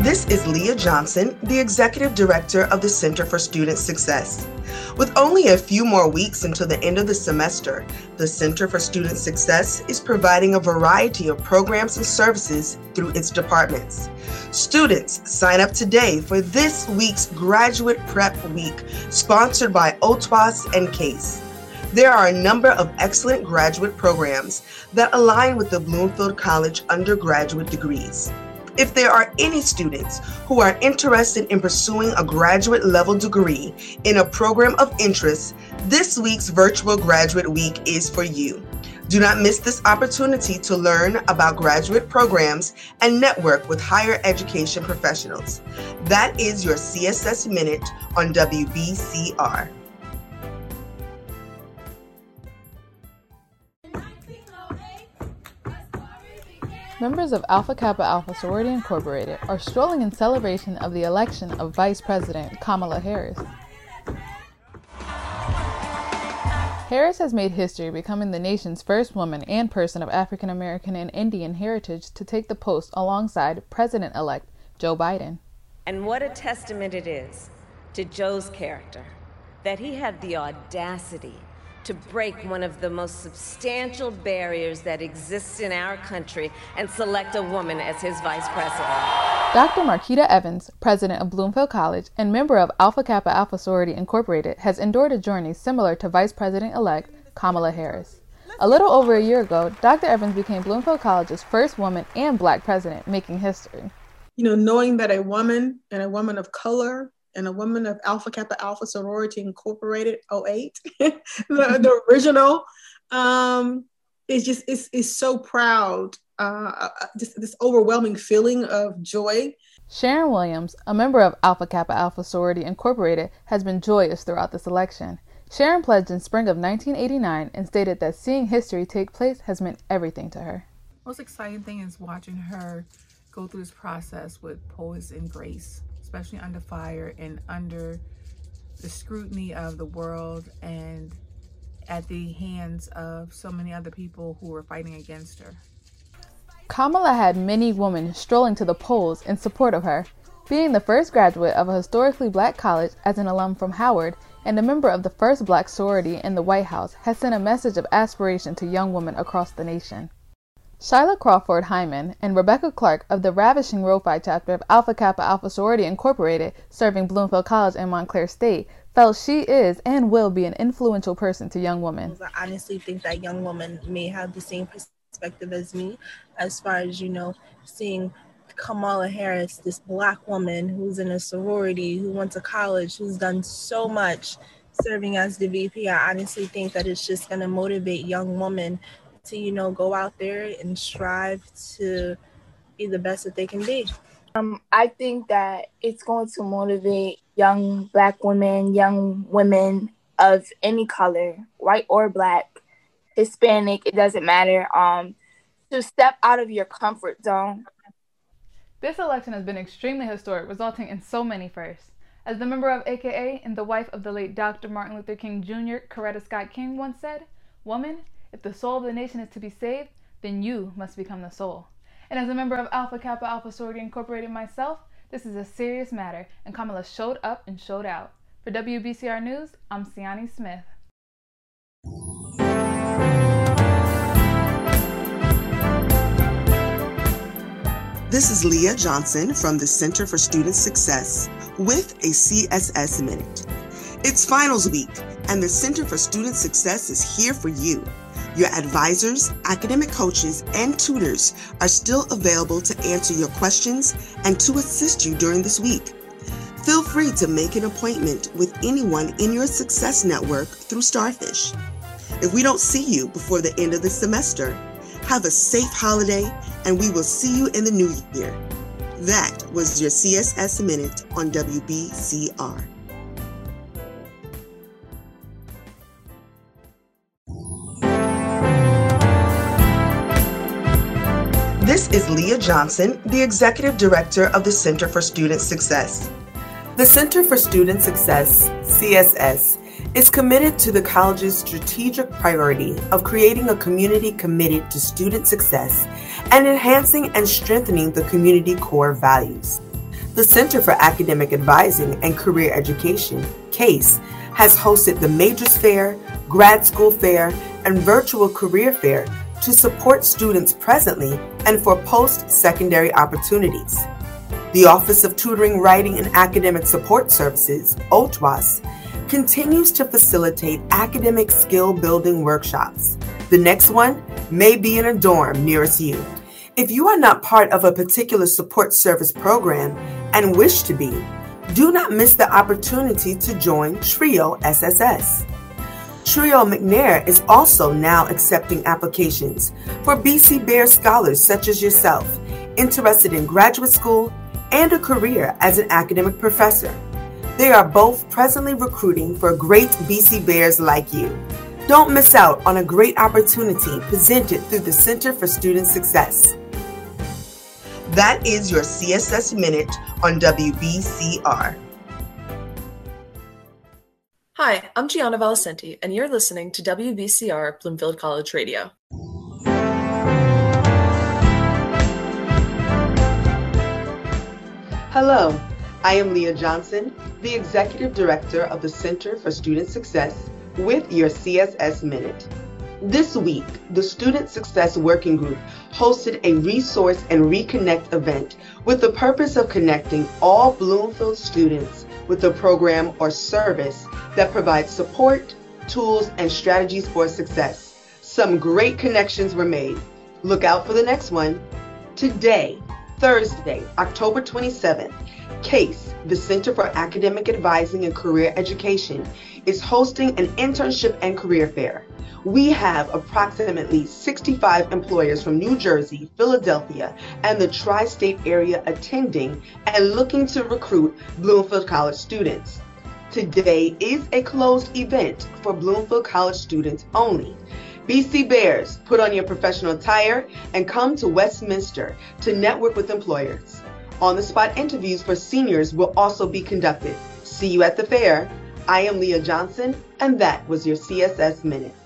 This is Leah Johnson, the Executive Director of the Center for Student Success. With only a few more weeks until the end of the semester, the Center for Student Success is providing a variety of programs and services through its departments. Students, sign up today for this week's Graduate Prep Week, sponsored by OTWAS and CASE. There are a number of excellent graduate programs that align with the Bloomfield College undergraduate degrees. If there are any students who are interested in pursuing a graduate level degree in a program of interest, this week's Virtual Graduate Week is for you. Do not miss this opportunity to learn about graduate programs and network with higher education professionals. That is your CSS Minute on WBCR. Members of Alpha Kappa Alpha Sorority Incorporated are strolling in celebration of the election of Vice President Kamala Harris. Harris has made history becoming the nation's first woman and person of African American and Indian heritage to take the post alongside President-elect Joe Biden. And what a testament it is to Joe's character that he had the audacity to break one of the most substantial barriers that exists in our country and select a woman as his vice president. Dr. Marquita Evans, president of Bloomfield College and member of Alpha Kappa Alpha Sorority Incorporated, has endured a journey similar to Vice President-elect Kamala Harris. A little over a year ago, Dr. Evans became Bloomfield College's first woman and Black president, making history. Knowing that a woman and a woman of color and a woman of Alpha Kappa Alpha Sorority Incorporated, 08, the original, is so proud. Just this overwhelming feeling of joy. Sharon Williams, a member of Alpha Kappa Alpha Sorority Incorporated, has been joyous throughout this election. Sharon pledged in spring of 1989 and stated that seeing history take place has meant everything to her. Most exciting thing is watching her go through this process with poise and grace, especially under fire and under the scrutiny of the world and at the hands of so many other people who were fighting against her. Kamala had many women strolling to the polls in support of her. Being the first graduate of a historically Black college as an alum from Howard and a member of the first Black sorority in the White House has sent a message of aspiration to young women across the nation. Shyla Crawford Hyman and Rebecca Clark of the ravishing Rho-Phi chapter of Alpha Kappa Alpha Sorority Incorporated, serving Bloomfield College and Montclair State, felt she is and will be an influential person to young women. I honestly think that young women may have the same perspective as me, as far as, seeing Kamala Harris, this Black woman who's in a sorority, who went to college, who's done so much serving as the VP. I honestly think that it's just going to motivate young women to, go out there and strive to be the best that they can be. I think that it's going to motivate young Black women, young women of any color, white or Black, Hispanic, it doesn't matter, to step out of your comfort zone. This election has been extremely historic, resulting in so many firsts. As the member of AKA and the wife of the late Dr. Martin Luther King Jr., Coretta Scott King, once said, "Woman, if the soul of the nation is to be saved, then you must become the soul." And as a member of Alpha Kappa Alpha Sorority Incorporated myself, this is a serious matter, and Kamala showed up and showed out. For WBCR News, I'm Siani Smith. This is Leah Johnson from the Center for Student Success with a CSS Minute. It's finals week, and the Center for Student Success is here for you. Your advisors, academic coaches, and tutors are still available to answer your questions and to assist you during this week. Feel free to make an appointment with anyone in your success network through Starfish. If we don't see you before the end of the semester, have a safe holiday, and we will see you in the new year. That was your CSS Minute on WBCR. This is Leah Johnson, the Executive Director of the Center for Student Success. The Center for Student Success, CSS, is committed to the college's strategic priority of creating a community committed to student success and enhancing and strengthening the community core values. The Center for Academic Advising and Career Education, CASE, has hosted the Majors Fair, Grad School Fair, and Virtual Career Fair to support students presently and for post-secondary opportunities. The Office of Tutoring, Writing, and Academic Support Services, OTWAS, continues to facilitate academic skill-building workshops. The next one may be in a dorm nearest you. If you are not part of a particular support service program and wish to be, do not miss the opportunity to join TRIO SSS. TRIO McNair is also now accepting applications for BC Bears scholars such as yourself, interested in graduate school and a career as an academic professor. They are both presently recruiting for great BC Bears like you. Don't miss out on a great opportunity presented through the Center for Student Success. That is your CSS Minute on WBCR. Hi, I'm Gianna Valicenti, and you're listening to WBCR Bloomfield College Radio. Hello, I am Leah Johnson, the Executive Director of the Center for Student Success, with your CSS Minute. This week, the Student Success Working Group hosted a Resource and Reconnect event with the purpose of connecting all Bloomfield students with a program or service that provides support, tools, and strategies for success. Some great connections were made. Look out for the next one. Today, Thursday, October 27th, CASE, the Center for Academic Advising and Career Education, is hosting an internship and career fair. We have approximately 65 employers from New Jersey, Philadelphia, and the tri-state area attending and looking to recruit Bloomfield College students. Today is a closed event for Bloomfield College students only. BC Bears, put on your professional attire and come to Westminster to network with employers. On-the-spot interviews for seniors will also be conducted. See you at the fair. I am Leah Johnson, and that was your CSS Minute.